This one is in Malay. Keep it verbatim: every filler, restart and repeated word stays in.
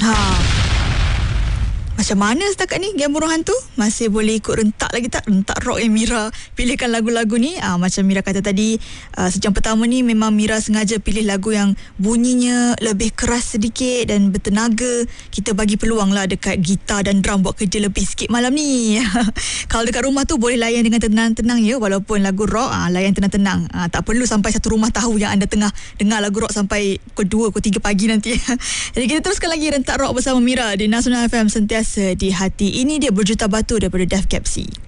Ha. Macam mana setakat ni Game Burung Hantu? Masih boleh ikut rentak lagi tak? Rentak rock yang Mira pilihkan lagu-lagu ni. Ah, macam Mira kata tadi, ah, sejam pertama ni memang Mira sengaja pilih lagu yang bunyinya lebih keras sedikit dan bertenaga. Kita bagi peluang lah dekat gitar dan drum buat kerja lebih sikit malam ni. Kalau dekat rumah tu boleh layan dengan tenang-tenang ya. Walaupun lagu rock, ah, layan tenang-tenang. Ah, tak perlu sampai satu rumah tahu yang anda tengah dengar lagu rock sampai pukul dua, pukul tiga pagi nanti. Jadi kita teruskan lagi rentak rock bersama Mira di Nasional F M, sentiasa di hati. Ini dia Berjuta Batu daripada Death Cab C.